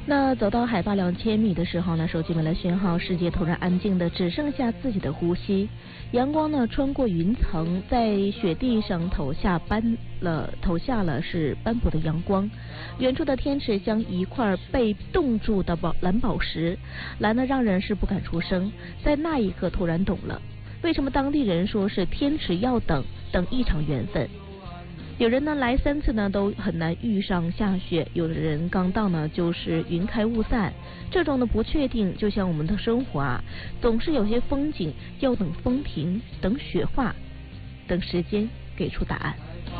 那走到海拔2000米的时候呢，手机没了讯号，世界突然安静的只剩下自己的呼吸。阳光呢穿过云层，在雪地上投下了是斑驳的阳光。远处的天池像一块被冻住的蓝宝石，蓝的让人是不敢出声。在那一刻突然懂了，为什么当地人说是天池要等一场缘分。有人呢来3次呢都很难遇上下雪，有的人刚到呢就是云开雾散。这种的不确定就像我们的生活啊，总是有些风景要等风停，等雪化，等时间给出答案。